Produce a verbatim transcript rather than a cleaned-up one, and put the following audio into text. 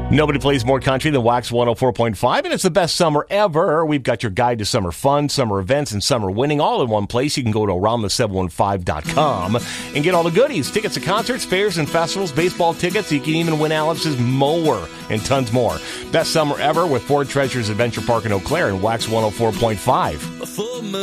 Nobody plays more country than Wax one oh four point five, and it's the best summer ever. We've got your guide to summer fun, summer events, and summer winning all in one place. You can go to around the seven fifteen dot com and get all the goodies. Tickets to concerts, fairs, and festivals, baseball tickets. You can even win Alex's mower and tons more. Best summer ever with Ford Treasures Adventure Park in Eau Claire and Wax one oh four point five.